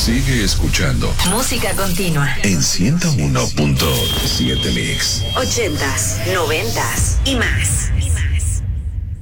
Sigue escuchando Música continua en 101.7 Mix. 80s, 90s y más.